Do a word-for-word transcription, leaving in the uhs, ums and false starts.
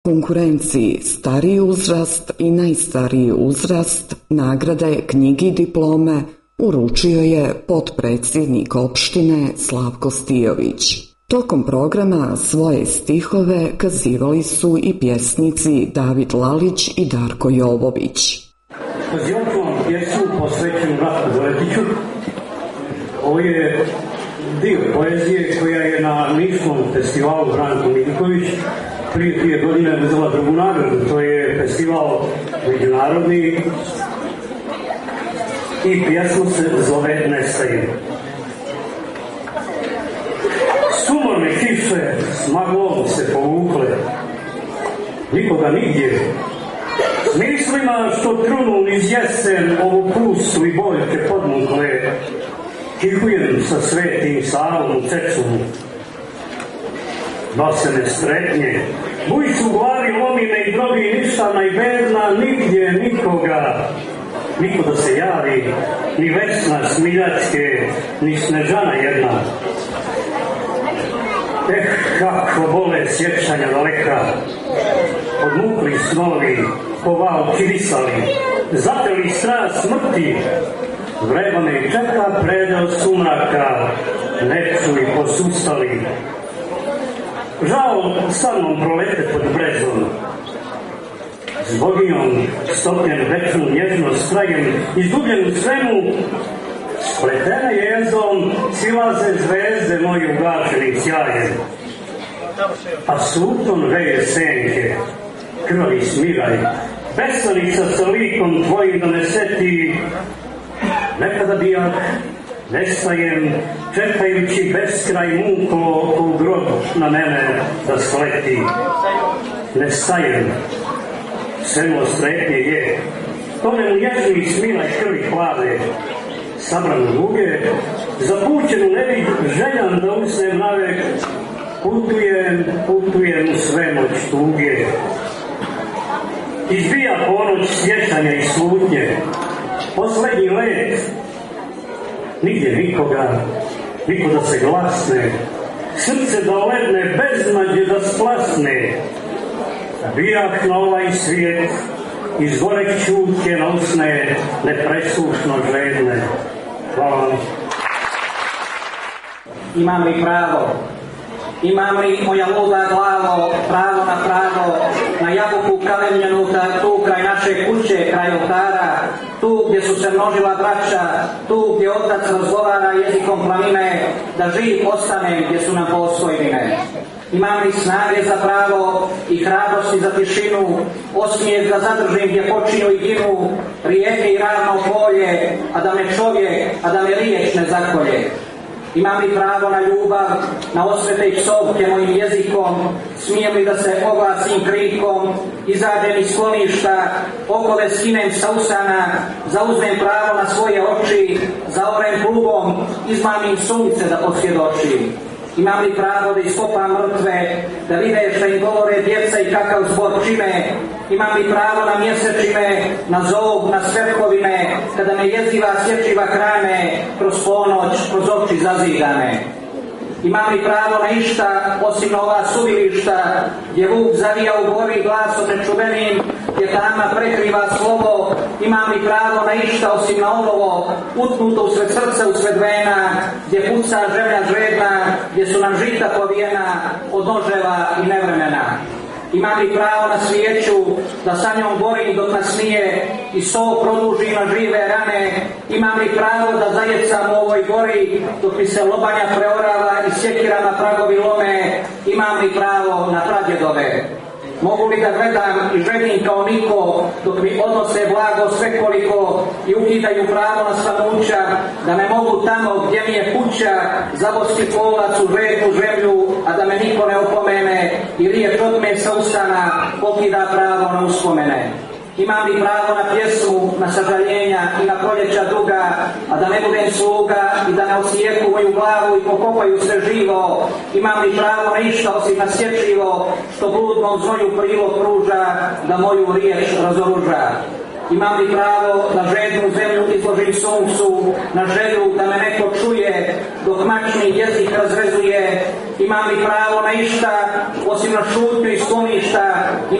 konkurenciji stariji uzrast i najstariji uzrast nagrade, knjigi i diplome uručio je potpredsjednik opštine Slavko Stijović. Tokom programa svoje stihove kazivali su i pjesnici David Lalić i Darko Jovović. Kazivat ću vam pjesmu posvećenu Ratku Doletiću. Ovo je dio poezije koja je na Niškom festivalu Branko Miljković prije dvije godine uzela drugu nagradu. To je festival međunarodni i pjesma se zove Nestaje. Sumorne kiše s maglom se povukle, nikoga nigdje. S mislima što trunu iz jesen ovu pustu i boljke podmukle, kihujem sa svetim Savom u Cecunu. Basene stretnje, bujicu u glavi lomine i drogi ništana i bedna, nigdje nikoga. Niko da se javi, ni Vesna Smiljacke, ni Snežana jedna. Eh, kako bole sjećanja daleka, odmukli snovi, po val kirisali, zapeli strast smrti, vreba me čeka predel sumraka, neću i posustali. Žao sa mnom prolete pod brezom, s boginjom stopljen večnu nježnost krajem, izgubljen u svemu, spletene jezom silaze zvezde moji ugačenim sjajem. A suton veje senke, krvavi smiraj, besanica sa likom tvojim da ne seti. Nekada bijak, nestajem, čekajući beskraj muko u grob na mene da sleti. Nestajem, svemo stretnje je, tome mu ježni smiraj krvi hlade, sabran duge, zapućen u nevid, željan da usnem navek, putujem, putujem u svemoć tuge. Izbija ponoć sjećanja i slutnje, poslednji let, nigdje nikoga, niko da se glasne, srce da ledne, beznađe da splasne. Bijak na ovaj svijet, iz gorek čutke na usne, nepresušno žedne. Hvala vam. Imam li pravo, imam li moja luda glavo, pravo na pravo, na jabuku kalemljenu tu kraj naše kuće, kraj oltara, tu gdje su se množila braća, tu gdje otac razgovara jezikom planine, da živ ostane gdje su nam postojbine. Imam li snage za pravo i hrabrosti za tišinu, osmijeh da zadržim gdje počinju i ginu, rijeke i ravno polje, a da me čovjek, a da me riječ ne zakolje. Imam li pravo na ljubav, na osvete i psovke mojim jezikom, smijem li da se oglasim krikom, izađem iz skloništa, okove skinem sa usana, zauzmem pravo na svoje oči, zaorem klubom, izmamim sunce da posvjedoči. Imam li pravo da iskopam mrtve, da vide što im govore djeca i kakav zbor čine? Imam li pravo na mjesečine, na zov, na svetkovine, kada me jeziva sječiva hrane, kroz ponoć, kroz oči zazidane? Imam li pravo na išta, osim na ova suvilišta, gdje vuk zavija u gori glasom nečuvenim, gdje tama prekriva slovo? Imam li pravo na išta, osim na olovo, utnuto usred srca, usred vena, gdje puca želja žedna, gdje su nam žita povijena od noževa i nevremena? Imam li pravo na svijeću, da sa njom borim dok nas nije i so produži na žive rane? Imam li pravo da zajecam u ovoj gori dok mi se lobanja preorava i sjekira na pragovi lome? Imam li pravo na pradjedove? Mogu li da gledam i želim kao niko dok mi odnose blago svekoliko i ukidaju pravo na stanuća, da ne mogu tamo gdje mi je kuća zabosti kolac u žednu žemlju, a da me niko ne opomene i riječ otme sa usana pokida pravo na uspomene? Imam li pravo na pjesmu, na sažaljenja i na proljeća duga, a da ne budem sluga i da ne osijeku moju glavu i pokopaju sve živo? Imam li pravo na išta osim na sječivo, što bludnom znoju prilog pruža, da moju riječ razoruža? Imam li pravo da žednu zemlju izložim suncu, na želju da me neko čuje, dok mačni jezik razrezuje? Imam li pravo na išta, osim na šutnju i skloništa?